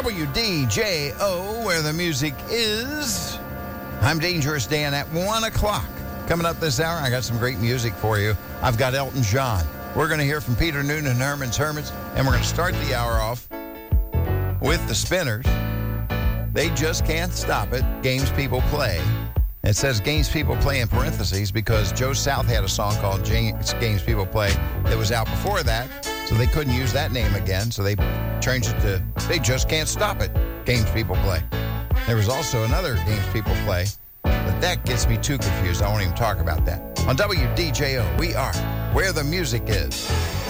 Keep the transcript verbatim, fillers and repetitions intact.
W D J O, where the music is. I'm Dangerous Dan at one o'clock. Coming up this hour, I got some great music for you. I've got Elton John. We're going to hear from Peter Noonan and Herman's Hermits, and we're going to start the hour off with the Spinners. They Just Can't Stop It, Games People Play. It says Games People Play in parentheses because Joe South had a song called James, Games People Play that was out before that, so they couldn't use that name again, so they changed it to They Just Can't Stop It, Games People Play. There was also another Games People Play, but that gets me too confused. I won't even talk about that. On W D J O, we are where the music is.